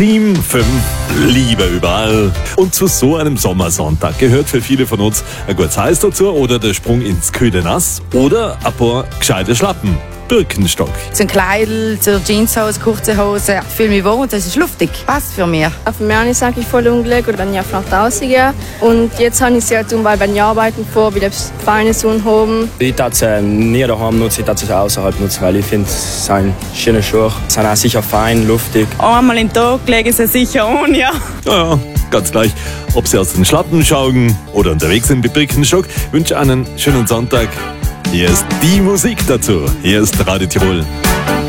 Team 5, Liebe überall. Und zu so einem Sommersonntag gehört für viele von uns ein gutes Eis dazu oder der Sprung ins kühle Nass oder ein paar gescheite Schlappen. Birkenstock. Zum Kleidel, zur Jeanshose, kurze Hose. Ich fühle mich wohl, das ist luftig. Passt für mich. Auf dem Meer ist eigentlich voll unglücklich oder wenn ich nach draußen gehe. Und jetzt habe ich es sehr tun, weil wenn ich arbeiten vor, will ich Feines haben. Ich darf es nie daheim nutzen, ich darf es außerhalb nutzen, weil ich finde, es sind schöne Schuhe. Sie sind auch sicher fein, luftig. Einmal im Tag lege ich sie sicher an, ja. Ja, ganz gleich. Ob Sie aus den Schlappen schauen oder unterwegs sind mit Birkenstock, wünsche einen schönen Sonntag. Hier ist die Musik dazu. Hier ist Radio Tirol.